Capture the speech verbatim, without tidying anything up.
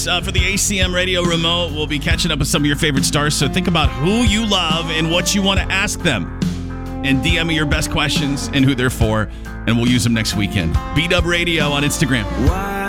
Uh, for the A C M Radio Remote, we'll be catching up with some of your favorite stars. So think about who you love and what you want to ask them. And D M me your best questions and who they're for. And we'll use them next weekend. B-Dub Radio on Instagram. Why?